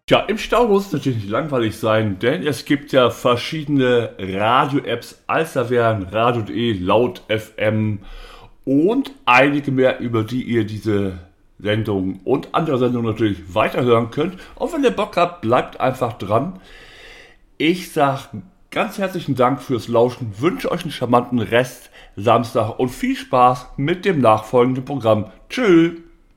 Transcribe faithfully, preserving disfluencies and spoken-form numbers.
Tja, im Stau muss es natürlich nicht langweilig sein, denn es gibt ja verschiedene Radio-Apps, als da wären radio punkt de, Laut F M und einige mehr, über die ihr diese Sendung und andere Sendungen natürlich weiterhören könnt. Und wenn ihr Bock habt, bleibt einfach dran. Ich sage ganz herzlichen Dank fürs Lauschen, wünsche euch einen charmanten Rest Samstag und viel Spaß mit dem nachfolgenden Programm. Tschüss!